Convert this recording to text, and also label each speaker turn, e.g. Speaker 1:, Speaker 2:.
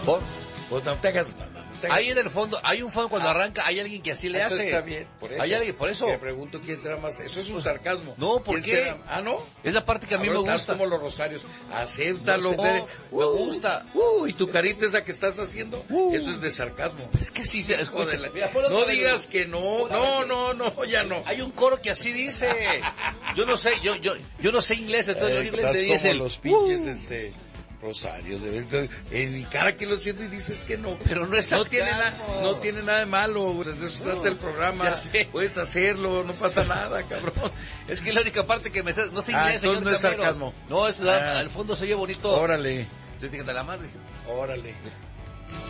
Speaker 1: ¿Por?
Speaker 2: Pues no te hagas...
Speaker 1: Ahí en el fondo, hay un fondo cuando arranca, hay alguien que así le hace.
Speaker 2: Está bien, por eso.
Speaker 1: Hay alguien, por eso.
Speaker 2: Me pregunto quién será más. Eso es un sarcasmo.
Speaker 1: No, ¿por qué?
Speaker 2: Será? Ah, ¿no?
Speaker 1: Es la parte que a mí me gusta.
Speaker 2: como los rosarios. Acéptalo.
Speaker 1: No, me gusta.
Speaker 2: Y tu carita esa que estás haciendo, eso es de sarcasmo.
Speaker 1: Es que sí, escucha.
Speaker 2: No digas que no. No, ya no.
Speaker 1: Hay un coro que así dice. Yo no sé, yo no sé inglés, entonces lo único que te dice
Speaker 2: como los pinches, Rosario, en mi cara que lo siento y dices que no,
Speaker 1: pero no
Speaker 2: tiene nada de malo, pues de eso trata el programa, puedes hacerlo, no pasa nada, cabrón.
Speaker 1: Es que la única parte que me sé, no sé inglés,
Speaker 2: señor, no es sarcasmo.
Speaker 1: No, al fondo se oye bonito.
Speaker 2: Órale.
Speaker 1: De la madre.
Speaker 2: Órale.